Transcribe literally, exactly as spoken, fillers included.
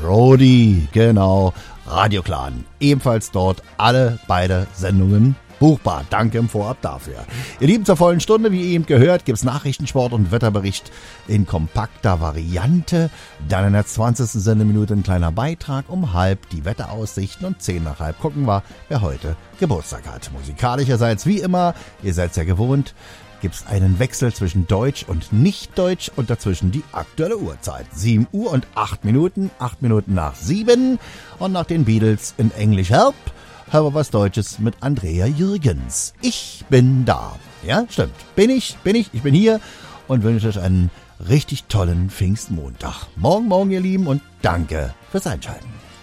Rodi, genau, Radioclan. Ebenfalls dort alle beide Sendungen buchbar. Danke im Vorab dafür. Ihr Lieben, zur vollen Stunde, wie ihr eben gehört, gibt's Nachrichten, Sport und Wetterbericht in kompakter Variante. Dann in der zwanzigsten Sendeminute ein kleiner Beitrag, um halb die Wetteraussichten und zehn nach halb gucken wir, wer heute Geburtstag hat. Musikalischerseits wie immer, ihr seid's ja gewohnt, gibt's einen Wechsel zwischen Deutsch und Nicht-Deutsch und dazwischen die aktuelle Uhrzeit. sieben Uhr und acht Minuten, acht Minuten nach sieben und nach den Beatles in Englisch Help hören wir was Deutsches mit Andrea Jürgens. Ich bin da. Ja, stimmt. Bin ich, bin ich, ich bin hier und wünsche euch einen richtig tollen Pfingstmontag. Morgen, morgen, ihr Lieben, und danke fürs Einschalten.